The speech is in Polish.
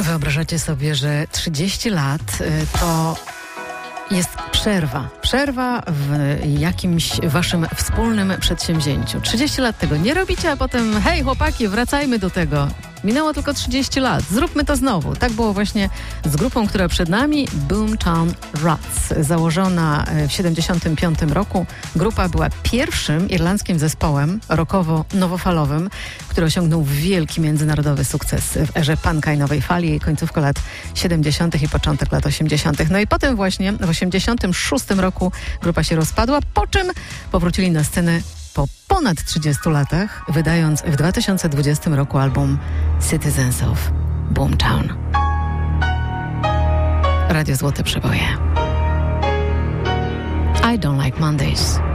Wyobrażacie sobie, że 30 lat to jest przerwa w jakimś waszym wspólnym przedsięwzięciu. 30 lat tego nie robicie, a potem hej chłopaki, wracajmy do tego. Minęło tylko 30 lat. Zróbmy to znowu. Tak było właśnie z grupą, która przed nami, Boomtown Rats. Założona w 75 roku. Grupa była pierwszym irlandzkim zespołem rockowo-nowofalowym, który osiągnął wielki międzynarodowy sukces w erze punka i nowej fali, końcówka lat 70. i początek lat 80. No i potem właśnie w 86 roku grupa się rozpadła, po czym powrócili na scenę po ponad 30 latach, wydając w 2020 roku album Citizens of Boomtown. Radio Złote Przeboje. I don't like Mondays.